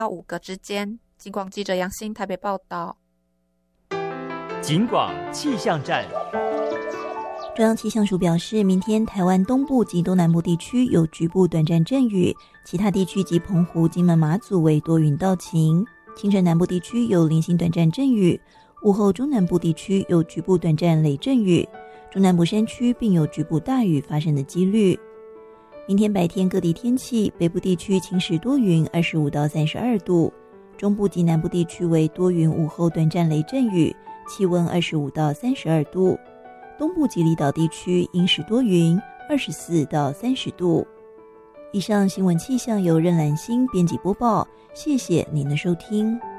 到5个之间。警广记者杨欣台北报道。 警广气象站。 中央气象署表示，明天台湾东部及东南部地区有局部短暂阵雨，其他地区及澎湖、金门、马祖为多云到晴。清晨南部地区有零星短暂阵雨，午后中南部地区有局部短暂雷阵雨，中南部山区并有局部大雨发生的几率。明天白天各地天气，北部地区晴时多云，25到32度，中部及南部地区为多云，午后短暂雷阵雨，气温25到32度。东部及离岛地区阴时多云，24到30度。以上新闻气象由任兰心编辑播报，谢谢您的收听。